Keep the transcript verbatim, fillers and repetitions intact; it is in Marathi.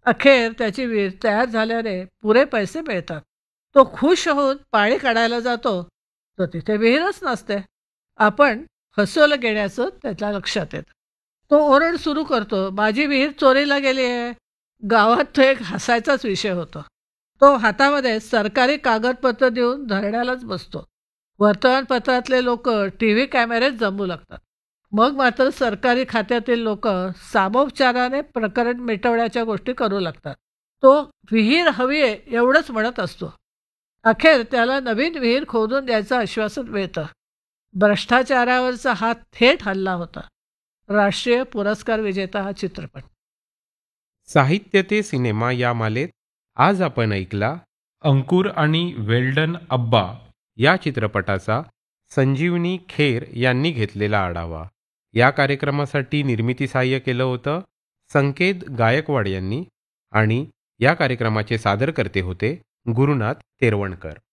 अखेर त्याची विहीर तयार झाल्याने पुरे पैसे मिळतात. तो खुश होऊन पाणी काढायला जातो, तर तिथे विहीरच नसते. आपण फसवलं गेल्याचं त्याच्या लक्षात येतं. तो ओरड सुरू करतो, माझी विहीर चोरीला गेली आहे. गावात तो एक हसायचाच विषय होतो. तो हातामध्ये सरकारी कागदपत्र देऊन धरण्यालाच बसतो. वर्तमानपत्रातले लोक टी व्ही कॅमेरेत जमू लागतात. मग मात्र सरकारी खात्यातील लोक सामोपचाराने प्रकरण मिटवण्याच्या गोष्टी करू लागतात. तो विहीर हवी आहे एवढंच म्हणत असतो. अखेर त्याला नवीन विहीर खोदून द्यायचं आश्वासन मिळतं. भ्रष्टाचारावरचा हा थेट हल्ला होता. राष्ट्रीय पुरस्कार विजेता हा चित्रपट. साहित्य ते सिनेमा या मालेत आज आपण ऐकला अंकुर आणि वेल्डन अब्बा या चित्रपटाचा संजीवनी खेर यांनी घेतलेला आढावा. या कार्यक्रमासाठी निर्मिती सहाय्य केलं होतं संकेत गायकवाड यांनी आणि या कार्यक्रमाचे सादरकर्ते होते गुरुनाथ तेरवणकर.